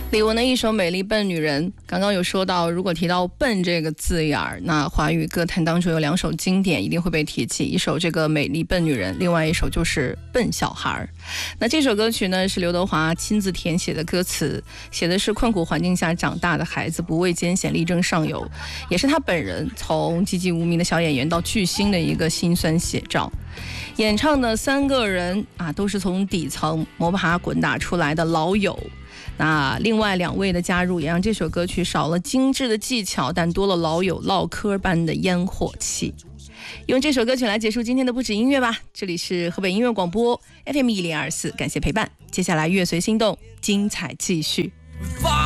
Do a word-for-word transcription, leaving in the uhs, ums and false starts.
李玟的一首《美丽笨女人》，刚刚有说到，如果提到笨这个字眼儿，那华语歌坛当中有两首经典一定会被提起，一首这个《美丽笨女人》，另外一首就是《笨小孩》。那这首歌曲呢是刘德华亲自填写的歌词，写的是困苦环境下长大的孩子不畏艰险力争上游，也是他本人从籍籍无名的小演员到巨星的一个辛酸写照。演唱的三个人啊，都是从底层摸爬滚打出来的老友。那另外两位的加入也让这首歌曲少了精致的技巧，但多了老友唠嗑般的烟火气。用这首歌曲来结束今天的不止音乐吧。这里是河北音乐广播 F M 一零二四，感谢陪伴。接下来乐随心动，精彩继续。